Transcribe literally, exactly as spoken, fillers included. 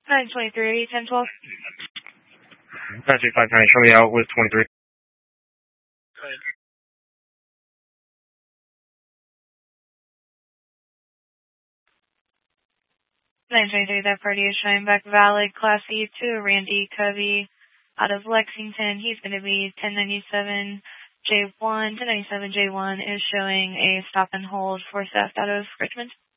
nine twenty-three, ten twelve. nine two five nine, show me out with twenty-three. nine twenty-three, that party is showing back valid, Class E to Randy Covey out of Lexington. He's going to be ten ninety-seven J one. ten ninety-seven J one is showing a stop and hold for theft out of Richmond.